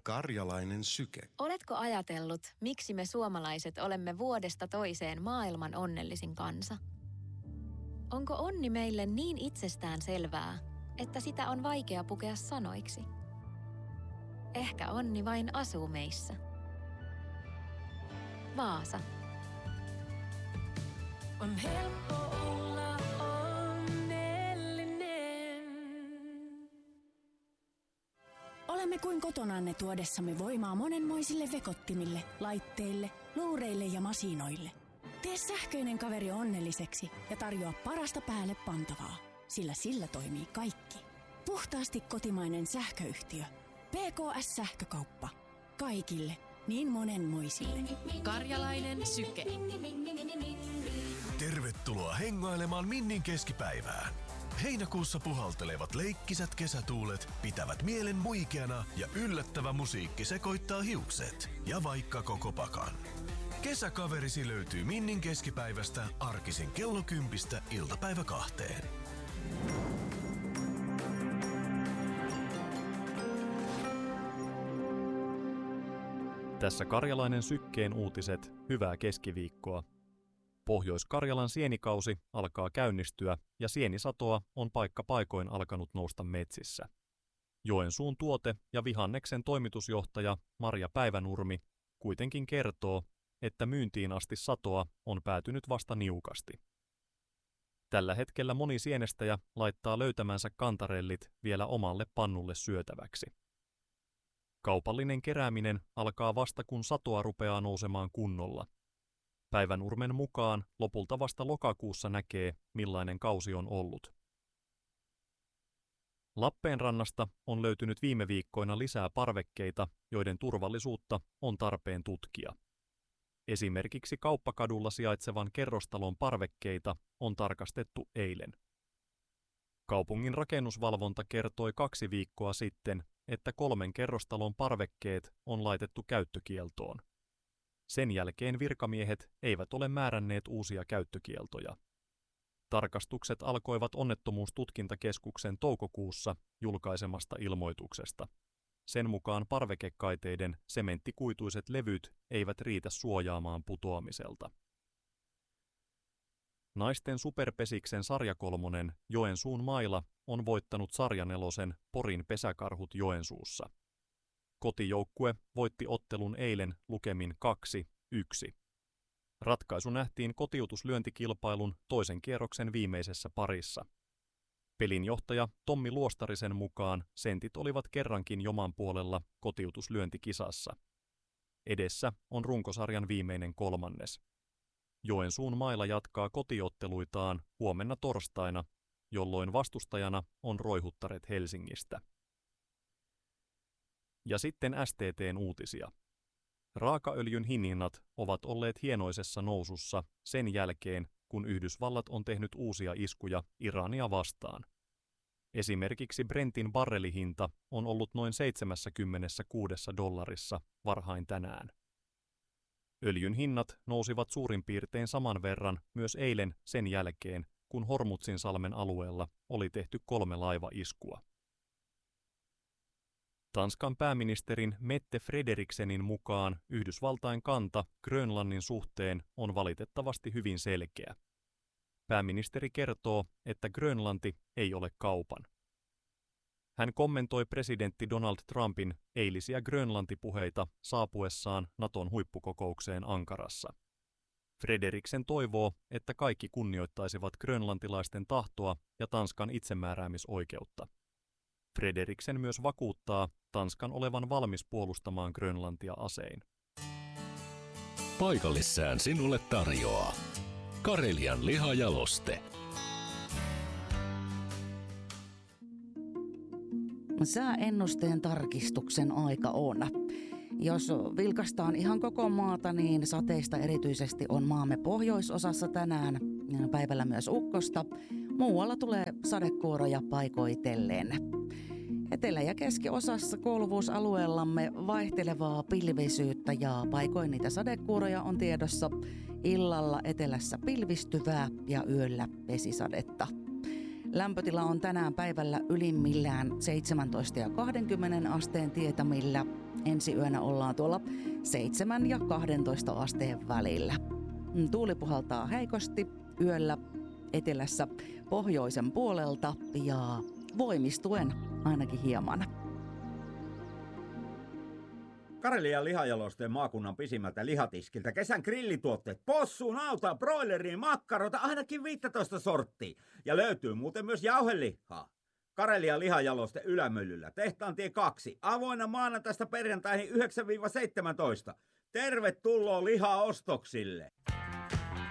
Karjalainen syke. Oletko ajatellut, miksi me suomalaiset olemme vuodesta toiseen maailman onnellisin kansa? Onko onni meille niin itsestään selvää, että sitä on vaikea pukea sanoiksi? Ehkä onni vain asuu meissä. Vaasa. On helppo olla onnellinen. Olemme kuin kotonanne tuodessamme voimaa monenmoisille vekottimille, laitteille, luureille ja masinoille. Tee sähköinen kaveri onnelliseksi ja tarjoa parasta päälle pantavaa, sillä sillä toimii kaikki. Puhtaasti kotimainen sähköyhtiö. PKS Sähkökauppa. Kaikille, niin monenmoisille. Karjalainen syke. Tervetuloa hengailemaan Minnin keskipäivään. Heinäkuussa puhaltelevat leikkisät kesätuulet pitävät mielen muikeana ja yllättävä musiikki sekoittaa hiukset ja vaikka koko pakan. Kesäkaverisi löytyy Minnin keskipäivästä arkisin kello 10 iltapäivä 2. Tässä Karjalainen sykkeen uutiset, hyvää keskiviikkoa. Pohjois-Karjalan sienikausi alkaa käynnistyä ja sienisatoa on paikka paikoin alkanut nousta metsissä. Joensuun tuote- ja vihanneksen toimitusjohtaja Marja Päivänurmi kuitenkin kertoo, että myyntiin asti satoa on päätynyt vasta niukasti. Tällä hetkellä moni sienestäjä laittaa löytämänsä kantarellit vielä omalle pannulle syötäväksi. Kaupallinen kerääminen alkaa vasta kun satoa rupeaa nousemaan kunnolla. Päivänurmen mukaan lopulta vasta lokakuussa näkee, millainen kausi on ollut. Lappeenrannasta on löytynyt viime viikkoina lisää parvekkeita, joiden turvallisuutta on tarpeen tutkia. Esimerkiksi Kauppakadulla sijaitsevan kerrostalon parvekkeita on tarkastettu eilen. Kaupungin rakennusvalvonta kertoi 2 viikkoa sitten, että 3 kerrostalon parvekkeet on laitettu käyttökieltoon. Sen jälkeen virkamiehet eivät ole määränneet uusia käyttökieltoja. Tarkastukset alkoivat Onnettomuustutkintakeskuksen toukokuussa julkaisemasta ilmoituksesta. Sen mukaan parvekekaiteiden sementtikuituiset levyt eivät riitä suojaamaan putoamiselta. Naisten superpesiksen sarjakolmonen Joensuun Maila on voittanut sarjanelosen Porin Pesäkarhut Joensuussa. Kotijoukkue voitti ottelun eilen lukemin 2-1. Ratkaisu nähtiin kotiutuslyöntikilpailun toisen kierroksen viimeisessä parissa. Pelinjohtaja Tommi Luostarisen mukaan sentit olivat kerrankin joman puolella kotiutuslyöntikisassa. Edessä on runkosarjan viimeinen 3. Joensuun Maila jatkaa kotiotteluitaan huomenna torstaina, jolloin vastustajana on Roihuttaret Helsingistä. Ja sitten STT:n uutisia. Raakaöljyn hinnat ovat olleet hienoisessa nousussa sen jälkeen, kun Yhdysvallat on tehnyt uusia iskuja Irania vastaan. Esimerkiksi Brentin barrelihinta on ollut noin $76 varhain tänään. Öljyn hinnat nousivat suurin piirtein saman verran myös eilen sen jälkeen, kun Hormuzzinsalmen alueella oli tehty 3 laivaiskua. Tanskan pääministerin Mette Frederiksenin mukaan Yhdysvaltain kanta Grönlannin suhteen on valitettavasti hyvin selkeä. Pääministeri kertoo, että Grönlanti ei ole kaupan. Hän kommentoi presidentti Donald Trumpin eilisiä Grönlanti-puheita saapuessaan Naton huippukokoukseen Ankarassa. Frederiksen toivoo, että kaikki kunnioittaisivat grönlantilaisten tahtoa ja Tanskan itsemääräämisoikeutta. Frederiksen myös vakuuttaa Tanskan olevan valmis puolustamaan Grönlantia asein. Paikallissään sinulle tarjoaa Karelian lihajaloste. Sääennusteen tarkistuksen aika on. Jos vilkastaan ihan koko maata, niin sateista erityisesti on maamme pohjoisosassa tänään. Päivällä myös ukkosta. Muualla tulee sadekuuroja paikoitellen. Etelä- ja keskiosassa kuuluvuusalueellamme vaihtelevaa pilvisyyttä ja paikoin niitä sadekuuroja on tiedossa. Illalla etelässä pilvistyvää ja yöllä vesisadetta. Lämpötila on tänään päivällä ylimmillään 17 ja 20 asteen tietämillä. Ensi yönä ollaan tuolla 7 ja 12 asteen välillä. Tuuli puhaltaa heikosti yöllä etelässä pohjoisen puolelta ja voimistuen ainakin hieman. Karelian lihajalosteen maakunnan pisimmältä lihatiskiltä kesän grillituotteet, possuun, nautaa, broileriin, makkarota, ainakin 15 sorttia. Ja löytyy muuten myös jauhelihaa. Karelian lihajaloste Ylämyllyllä, Tehtaantie 2, avoinna maanantaista perjantaihin 9-17. Tervetuloa lihaostoksille!